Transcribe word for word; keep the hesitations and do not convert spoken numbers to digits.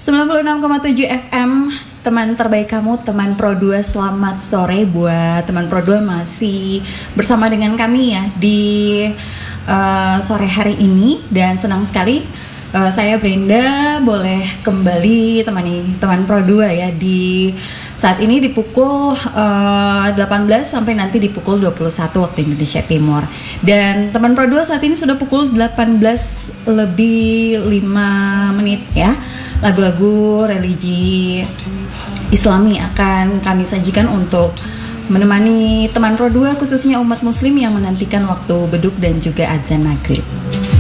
sembilan puluh enam koma tujuh F M, teman terbaik kamu, teman Pro dua. Selamat sore buat teman Pro dua, masih bersama dengan kami ya di uh, sore hari ini. Dan senang sekali uh, saya Brenda boleh kembali temani teman Pro dua ya di saat ini di pukul uh, delapan belas sampai nanti di pukul dua puluh satu waktu Indonesia Timur. Dan teman Pro dua saat ini sudah pukul delapan belas lebih lima menit ya. Lagu-lagu religi Islami akan kami sajikan untuk menemani teman Pro dua, khususnya umat muslim yang menantikan waktu beduk dan juga azan maghrib.